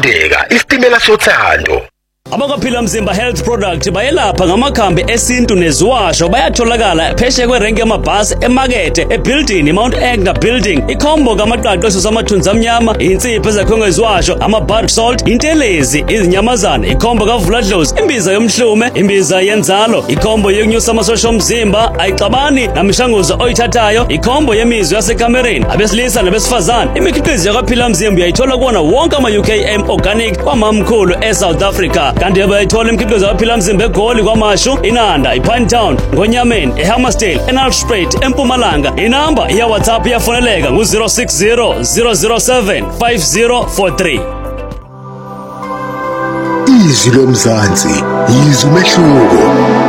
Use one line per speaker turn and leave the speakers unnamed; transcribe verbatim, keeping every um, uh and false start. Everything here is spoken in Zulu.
Thandeka isitimela sothando.
Abakaphila Mzimba Health Product bayelapha ngamakhambi esintu neziwasho bayatholakala pheshe kwerenke yamabhasi emakethe ebuilding Mount Agner building ikhombo kamaqaqo samathunzi amnyama insipho ezakhonga iziwasho ama-bark salt intelezi izinyamazana ikhombo kavuladlozi imbiza yomhlume imbiza yenzalo ikhombo yokunyusa amasosha omzimba ayixabani namishanguzo oyithathayo ikhombo yemizwa yasekamereni abesilisa nabesifazane imikhiqizo yakaphila Mzimba uyayithola kuwona wonke ama-U K M organic kwamamkhulu e-South Africa. Kanti bayithola imikhiqizo yaphila Mzimba eGoli kwaMashu inanda iPinetown ngonyameni eHammersdale eNalspruit eMpumalanga inamba ya WhatsApp yafoneleka ngu zero six zero zero zero seven five zero four three.
Izwi lomzansi izwi umehluko.